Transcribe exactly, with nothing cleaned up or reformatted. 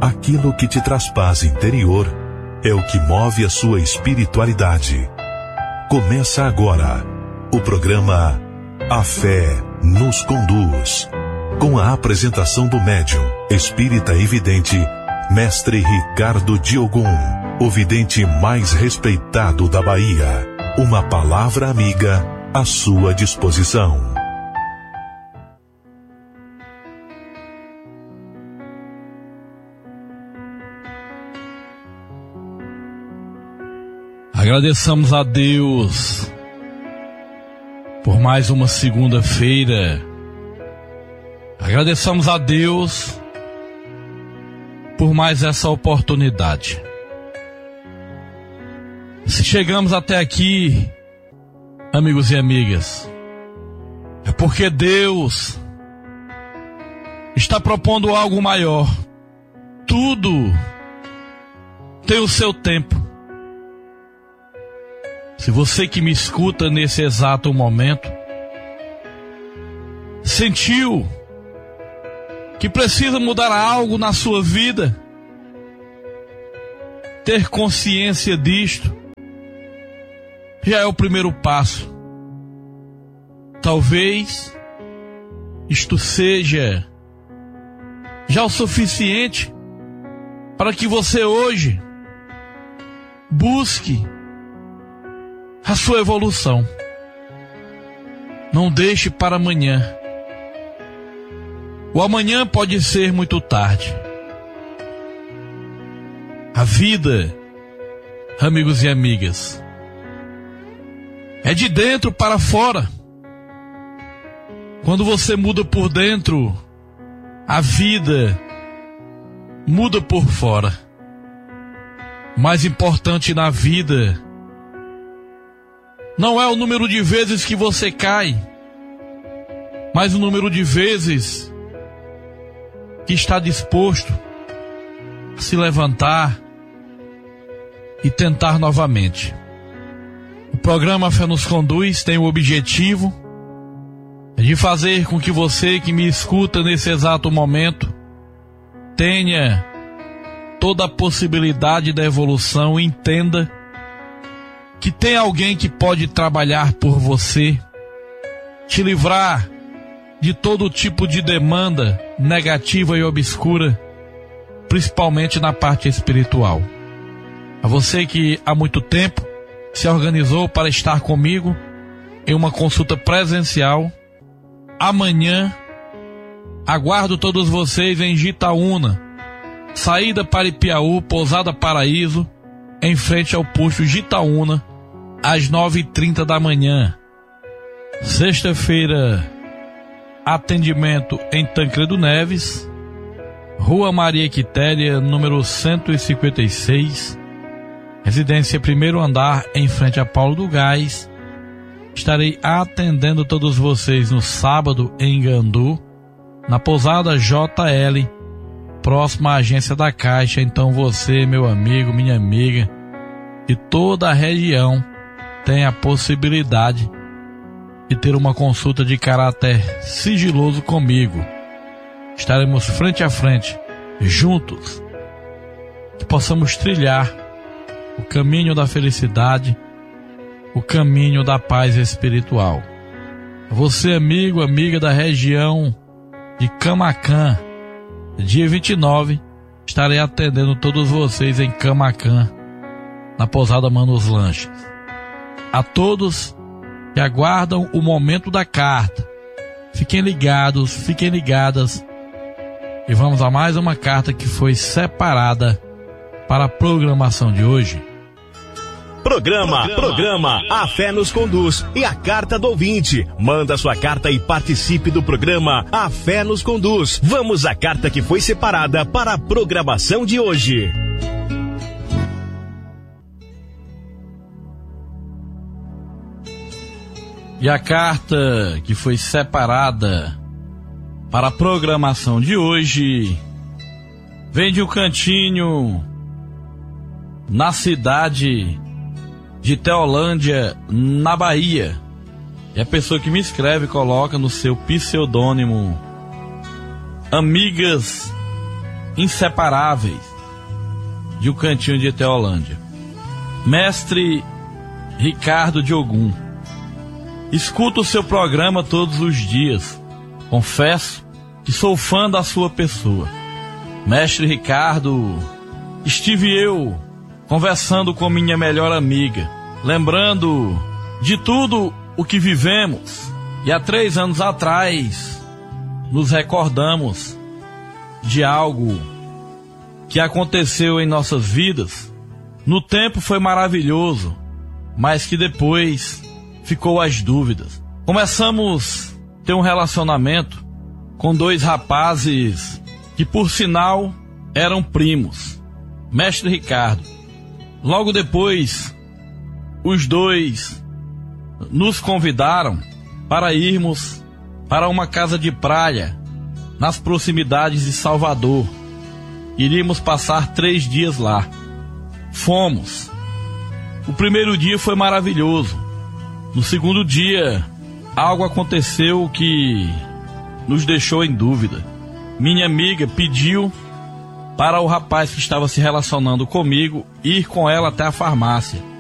aquilo que te traz paz interior, é o que move a sua espiritualidade. Começa agora o programa A Fé nos Conduz, com a apresentação do médium, espírita e vidente, mestre Ricardo Diogum, o vidente mais respeitado da Bahia. Uma palavra amiga à sua disposição. Agradeçamos a Deus por mais uma segunda-feira. Agradeçamos a Deus por mais essa oportunidade. Se chegamos até aqui, amigos e amigas, é porque Deus está propondo algo maior. Tudo tem o seu tempo. Se você que me escuta nesse exato momento sentiu que precisa mudar algo na sua vida, ter consciência disto já é o primeiro passo. Talvez isto seja já o suficiente para que você hoje busque a sua evolução. Não deixe para amanhã. O amanhã pode ser muito tarde. A vida, amigos e amigas, é de dentro para fora. Quando você muda por dentro, a vida muda por fora. O mais importante na vida não é o número de vezes que você cai, mas o número de vezes que está disposto a se levantar e tentar novamente. O programa Fé nos Conduz tem o objetivo de fazer com que você que me escuta nesse exato momento tenha toda a possibilidade da evolução e entenda que tem alguém que pode trabalhar por você, te livrar de todo tipo de demanda negativa e obscura, principalmente na parte espiritual. A você que há muito tempo se organizou para estar comigo em uma consulta presencial, amanhã aguardo todos vocês em Jitaúna, saída para Ipiaú, Pousada Paraíso, em frente ao posto Jitaúna, às nove e trinta da manhã. Sexta-feira, atendimento em Tancredo Neves, Rua Maria Quitéria, número cento e cinquenta e seis, residência primeiro andar, em frente a Paulo do Gás. Estarei atendendo todos vocês no sábado em Gandu, na pousada J L, próxima à agência da Caixa. Então você, meu amigo, minha amiga, de toda a região, tem a possibilidade de ter uma consulta de caráter sigiloso comigo. Estaremos frente a frente, juntos, que possamos trilhar o caminho da felicidade, o caminho da paz espiritual. Você, amigo, amiga da região de Camaquã, dia vinte e nove, estarei atendendo todos vocês em Camaquã, na pousada Manos Lanches. A todos que aguardam o momento da carta, fiquem ligados, fiquem ligadas, e vamos a mais uma carta que foi separada para a programação de hoje. Programa, programa, A Fé nos Conduz e a carta do ouvinte. Manda sua carta e participe do programa A Fé nos Conduz. Vamos à carta que foi separada para a programação de hoje. E a carta que foi separada para a programação de hoje vem de um cantinho na cidade de Teolândia, na Bahia. E a pessoa que me escreve coloca no seu pseudônimo: Amigas inseparáveis de O Cantinho de Eteolândia. Mestre Ricardo de Ogum, escuto o seu programa todos os dias. Confesso que sou fã da sua pessoa. Mestre Ricardo, estive eu conversando com minha melhor amiga, lembrando de tudo o que vivemos, e há três anos atrás nos recordamos de algo que aconteceu em nossas vidas. No tempo foi maravilhoso, mas que depois ficou as dúvidas. Começamos a ter um relacionamento com dois rapazes que, por sinal, eram primos. Mestre Ricardo, logo depois, os dois nos convidaram para irmos para uma casa de praia nas proximidades de Salvador. Iríamos passar três dias lá. Fomos. O primeiro dia foi maravilhoso. No segundo dia, algo aconteceu que nos deixou em dúvida. Minha amiga pediu para o rapaz que estava se relacionando comigo ir com ela até a farmácia.